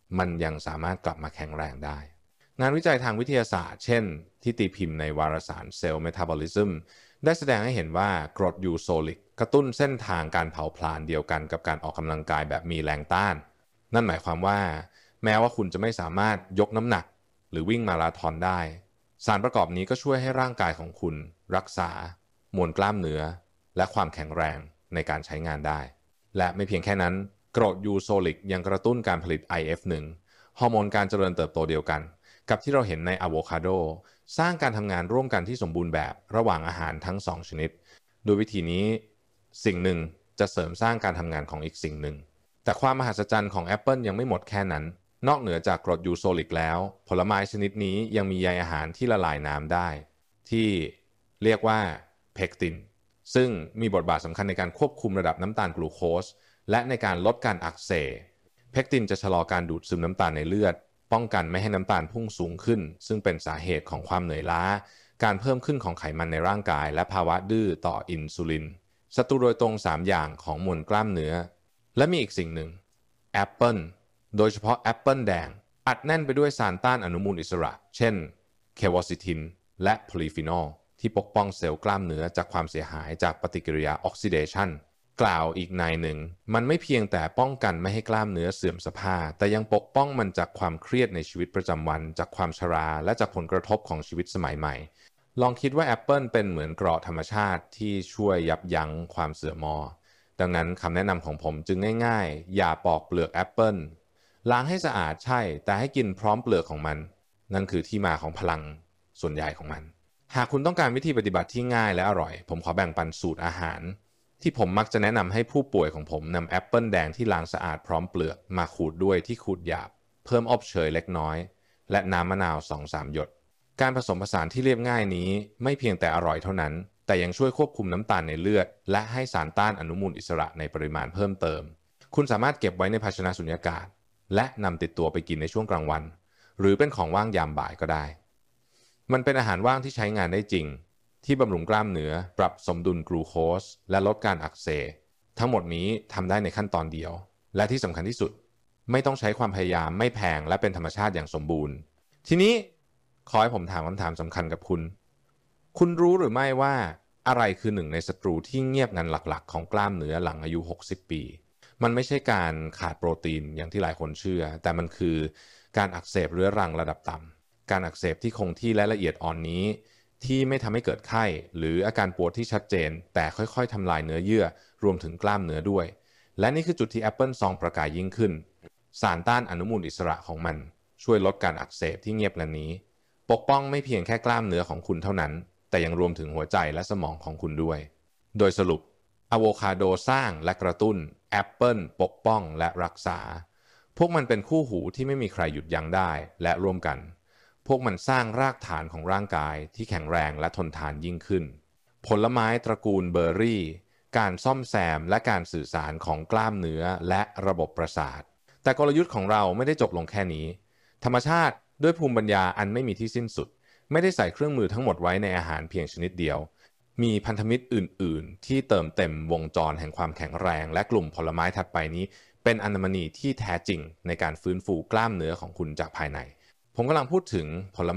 มันยังสามารถกลับมาแข็งแรงได้งานวิจัยทางวิทยาศาสตร์เช่นที่ตีพิมพ์ในวารสาร Cell Metabolism ได้แสดงให้เห็นว่ากรดยูโซลิกกระตุ้นเส้นทางการเผาผลาญเดียวกันกับการออกกำลังกายแบบมีแรงต้านนั่นหมายความว่าแม้ว่าคุณจะไม่สามารถยกน้ำหนักหรือวิ่งมาราธอนได้สารประกอบนี้ก็ช่วยให้ร่างกายของคุณรักษามวลกล้ามเนื้อและความแข็งแรงในการใช้งานได้และไม่เพียงแค่นั้นกรดยูโซลิกยังกระตุ้นการผลิต IF1 ฮอร์โมนการเจริญเติบโตเดียวกันกับที่เราเห็นในอะโวคาโดสร้างการทำงานร่วมกันที่สมบูรณ์แบบระหว่างอาหารทั้ง2ชนิดโดยวิธีนี้สิ่งหนึ่งจะเสริมสร้างการทำงานของอีกสิ่งหนึ่งแต่ความมหัศจรรย์ของแอปเปิลยังไม่หมดแค่นั้นนอกเหนือจากกรดยูโซลิกแล้วผลไม้ชนิดนี้ยังมีใยอาหารที่ละลายน้ำได้ที่เรียกว่าเพกตินซึ่งมีบทบาทสำคัญในการควบคุมระดับน้ำตาลกลูโคสและในการลดการอักเสบเพกตินจะชะลอการดูดซึมน้ำตาลในเลือดป้องกันไม่ให้น้ำตาลพุ่งสูงขึ้นซึ่งเป็นสาเหตุของความเหนื่อยล้าการเพิ่มขึ้นของไขมันในร่างกายและภาวะดื้อต่ออินซูลินศัตรูโดยตรง3อย่างของมวลกล้ามเนื้อและมีอีกสิ่งหนึ่งแอปเปิลโดยเฉพาะแอปเปิลแดงอัดแน่นไปด้วยสารต้านอนุมูลอิสระเช่นเควอซิทินและโพลีฟีนอลที่ปกป้องเซลล์กล้ามเนื้อจากความเสียหายจากปฏิกิริยาออกซิเดชันกล่าวอีกในหนึ่งมันไม่เพียงแต่ป้องกันไม่ให้กล้ามเนื้อเสื่อมสภาพแต่ยังปกป้องมันจากความเครียดในชีวิตประจำวันจากความชราและจากผลกระทบของชีวิตสมัยใหม่ลองคิดว่าแอปเปิลเป็นเหมือนเกราะธรรมชาติที่ช่วยยับยั้งความเสื่อมดังนั้นคำแนะนำของผมจึงง่ายๆอย่าปอกเปลือกแอปเปิลล้างให้สะอาดใช่แต่ให้กินพร้อมเปลือกของมันนั่นคือที่มาของพลังส่วนใหญ่ของมันหากคุณต้องการวิธีปฏิบัติที่ง่ายและอร่อยผมขอแบ่งปันสูตรอาหารที่ผมมักจะแนะนำให้ผู้ป่วยของผมนำแอปเปิลแดงที่ล้างสะอาดพร้อมเปลือกมาขูดด้วยที่ขูดหยาบเพิ่มอบเชยเล็กน้อยและน้ำมะนาว 2-3 หยดการผสมผสานที่เรียบง่ายนี้ไม่เพียงแต่อร่อยเท่านั้นแต่ยังช่วยควบคุมน้ำตาลในเลือดและให้สารต้านอนุมูลอิสระในปริมาณเพิ่มเติมคุณสามารถเก็บไว้ในภาชนะสุญญากาศและนำติดตัวไปกินในช่วงกลางวันหรือเป็นของว่างยามบ่ายก็ได้มันเป็นอาหารว่างที่ใช้งานได้จริงที่บำรุงกล้ามเนื้อปรับสมดุลกลูโคสและลดการอักเสบทั้งหมดนี้ทำได้ในขั้นตอนเดียวและที่สำคัญที่สุดไม่ต้องใช้ความพยายามไม่แพงและเป็นธรรมชาติอย่างสมบูรณ์ทีนี้ขอให้ผมถามคำถามสำคัญกับคุณรู้หรือไม่ว่าอะไรคือหนึ่งในศัตรูที่เงียบงันหลักๆของกล้ามเนื้อหลังอายุ60ปีมันไม่ใช่การขาดโปรตีนอย่างที่หลายคนเชื่อแต่มันคือการอักเสบเรื้อรังระดับต่ำการอักเสบที่คงที่และละเอียดอ่อนนี้ที่ไม่ทำให้เกิดไข้หรืออาการปวดที่ชัดเจนแต่ค่อยๆทำลายเนื้อเยื่อรวมถึงกล้ามเนื้อด้วยและนี่คือจุดที่แอปเปิลซองประกายยิ่งขึ้นสารต้านอนุมูลอิสระของมันช่วยลดการอักเสบที่เงียบงันนี้ปกป้องไม่เพียงแค่กล้ามเนื้อของคุณเท่านั้นแต่ยังรวมถึงหัวใจและสมองของคุณด้วยโดยสรุปอะโวคาโดสร้างและกระตุ้นแอปเปิลปกป้องและรักษาพวกมันเป็นคู่หูที่ไม่มีใครหยุดยั้งได้และร่วมกันพวกมันสร้างรากฐานของร่างกายที่แข็งแรงและทนทานยิ่งขึ้นผลไม้ตระกูลเบอร์รี่การซ่อมแซมและการสื่อสารของกล้ามเนื้อและระบบประสาทแต่กลยุทธ์ของเราไม่ได้จบลงแค่นี้ธรรมชาติด้วยภูมิปัญญาอันไม่มีที่สิ้นสุดไม่ได้ใส่เครื่องมือทั้งหมดไว้ในอาหารเพียงชนิดเดียวมีพันธมิตรอื่นๆที่เติมเต็มวงจรแห่งความแข็งแรงและกลุ่มผลไม้ถัดไปนี้เป็นอัญมณีที่แท้จริงในการฟื้นฟูกล้ามเนื้อของคุณจากภายในผมกำลังพูดถึงผล